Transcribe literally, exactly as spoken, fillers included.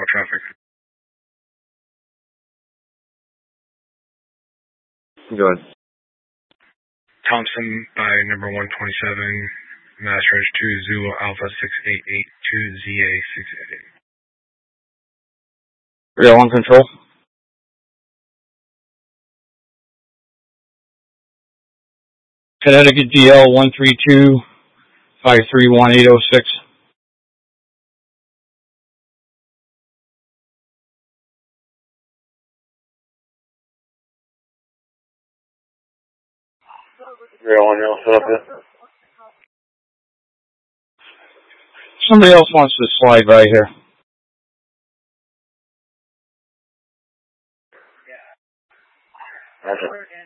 traffic. Go ahead. Thompson by number one twenty-seven, Mass Range two, Zulu Alpha six eight eight two, Z A six eight eight. three oh one control. Connecticut D L one three two, five three one eight oh six. three oh one, you'll set up here. Somebody else wants to slide by here. Okay.